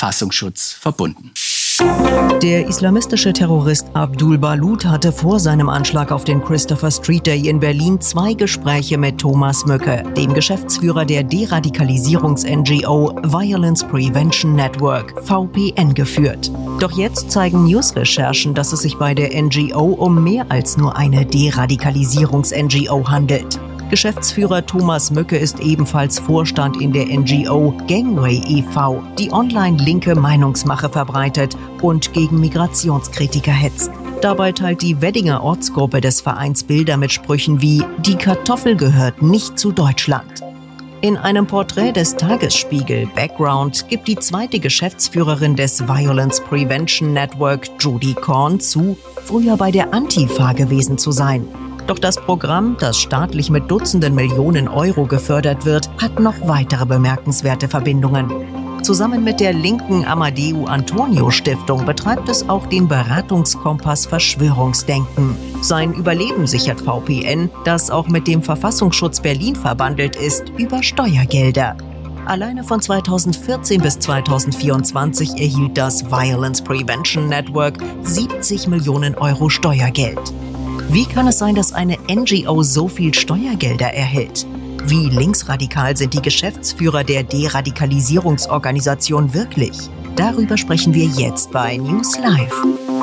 Verfassungsschutz verbunden. Der islamistische Terrorist Abdul Balut hatte vor seinem Anschlag auf den Christopher Street Day in Berlin 2 Gespräche mit Thomas Mücke, dem Geschäftsführer der Deradikalisierungs-NGO Violence Prevention Network, VPN, geführt. Doch jetzt zeigen News-Recherchen, dass es sich bei der NGO um mehr als nur eine Deradikalisierungs-NGO handelt. Geschäftsführer Thomas Mücke ist ebenfalls Vorstand in der NGO Gangway e.V., die online linke Meinungsmache verbreitet und gegen Migrationskritiker hetzt. Dabei teilt die Weddinger Ortsgruppe des Vereins Bilder mit Sprüchen wie „Die Kartoffel gehört nicht zu Deutschland". In einem Porträt des Tagesspiegel Background gibt die zweite Geschäftsführerin des Violence Prevention Network, Judy Korn, zu, früher bei der Antifa gewesen zu sein. Doch das Programm, das staatlich mit Dutzenden Millionen Euro gefördert wird, hat noch weitere bemerkenswerte Verbindungen. Zusammen mit der linken Amadeu Antonio Stiftung betreibt es auch den Beratungskompass Verschwörungsdenken. Sein Überleben sichert VPN, das auch mit dem Verfassungsschutz Berlin verbandelt ist, über Steuergelder. Alleine von 2014 bis 2024 erhielt das Violence Prevention Network 70 Millionen Euro Steuergeld. Wie kann es sein, dass eine NGO so viel Steuergelder erhält? Wie linksradikal sind die Geschäftsführer der Deradikalisierungsorganisation wirklich? Darüber sprechen wir jetzt bei News Live.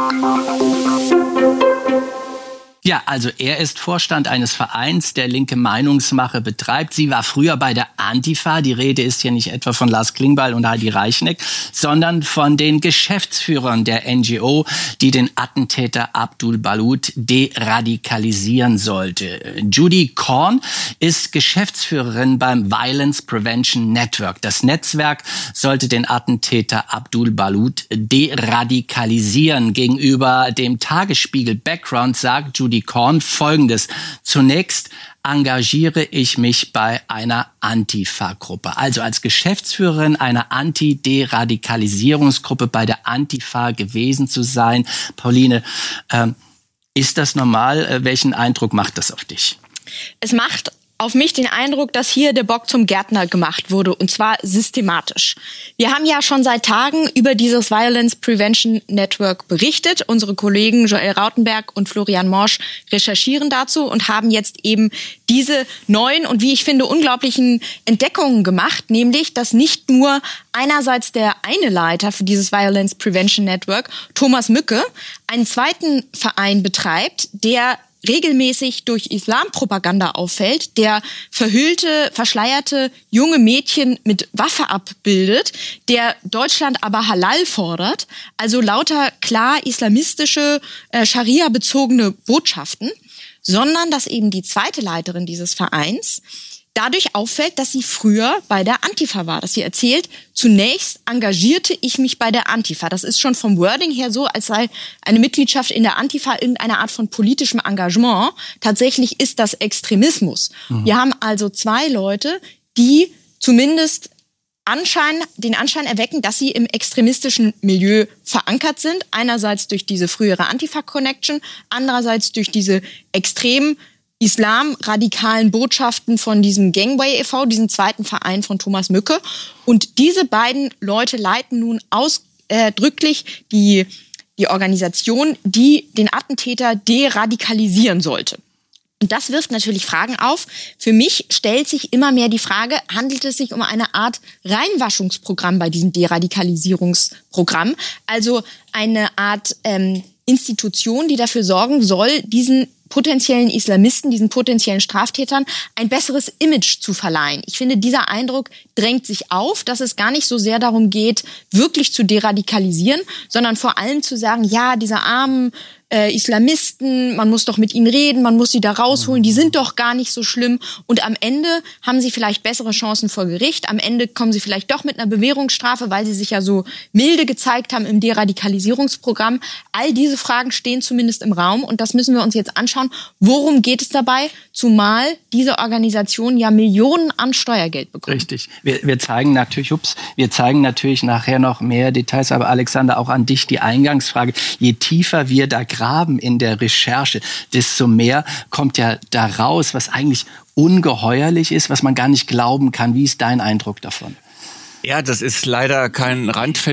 Ja, also er ist Vorstand eines Vereins, der linke Meinungsmache betreibt. Sie war früher bei der Antifa. Die Rede ist hier nicht etwa von Lars Klingbeil und Heidi Reichneck, sondern von den Geschäftsführern der NGO, die den Attentäter Abdul Balut deradikalisieren sollte. Judy Korn ist Geschäftsführerin beim Violence Prevention Network. Das Netzwerk sollte den Attentäter Abdul Balut deradikalisieren. Gegenüber dem Tagesspiegel Background sagt Judy Korn Folgendes: Zunächst engagiere ich mich bei einer Antifa-Gruppe. Also als Geschäftsführerin einer Anti-Deradikalisierungsgruppe bei der Antifa gewesen zu sein. Pauline, ist das normal? Welchen Eindruck macht das auf dich? Es macht auf mich den Eindruck, dass hier der Bock zum Gärtner gemacht wurde, und zwar systematisch. Wir haben ja schon seit Tagen über dieses Violence Prevention Network berichtet. Unsere Kollegen Joel Rautenberg und Florian Morsch recherchieren dazu und haben jetzt eben diese neuen und, wie ich finde, unglaublichen Entdeckungen gemacht, nämlich, dass nicht nur einerseits der eine Leiter für dieses Violence Prevention Network, Thomas Mücke, einen zweiten Verein betreibt, der regelmäßig durch Islampropaganda auffällt, der verhüllte, verschleierte junge Mädchen mit Waffe abbildet, der Deutschland aber Halal fordert, also lauter klar islamistische, Scharia-bezogene Botschaften, sondern dass eben die zweite Leiterin dieses Vereins dadurch auffällt, dass sie früher bei der Antifa war, dass sie erzählt, zunächst engagierte ich mich bei der Antifa. Das ist schon vom Wording her so, als sei eine Mitgliedschaft in der Antifa irgendeine Art von politischem Engagement. Tatsächlich ist das Extremismus. Wir haben also zwei Leute, die zumindest den Anschein erwecken, dass sie im extremistischen Milieu verankert sind. Einerseits durch diese frühere Antifa-Connection, andererseits durch diese extremen islamradikalen Botschaften von diesem Gangway e.V., diesem zweiten Verein von Thomas Mücke. Und diese beiden Leute leiten nun ausdrücklich die Organisation, die den Attentäter deradikalisieren sollte. Und das wirft natürlich Fragen auf. Für mich stellt sich immer mehr die Frage, handelt es sich um eine Art Reinwaschungsprogramm bei diesem Deradikalisierungsprogramm? Also eine Art Institution, die dafür sorgen soll, diesen potenziellen Islamisten, diesen potenziellen Straftätern ein besseres Image zu verleihen. Ich finde, dieser Eindruck drängt sich auf, dass es gar nicht so sehr darum geht, wirklich zu deradikalisieren, sondern vor allem zu sagen, ja, diese armen Islamisten, man muss doch mit ihnen reden, man muss sie da rausholen, die sind doch gar nicht so schlimm. Und am Ende haben sie vielleicht bessere Chancen vor Gericht. Am Ende kommen sie vielleicht doch mit einer Bewährungsstrafe, weil sie sich ja so milde gezeigt haben im Deradikalisierungsprogramm. All diese Fragen stehen zumindest im Raum und das müssen wir uns jetzt anschauen. Worum geht es dabei? Zumal diese Organisation ja Millionen an Steuergeld bekommt. Richtig. Wir zeigen natürlich nachher noch mehr Details, aber Alexander, auch an dich die Eingangsfrage. Je tiefer wir da graben in der Recherche, desto mehr kommt ja da raus, was eigentlich ungeheuerlich ist, was man gar nicht glauben kann. Wie ist dein Eindruck davon? Ja, das ist leider kein Randphänomen.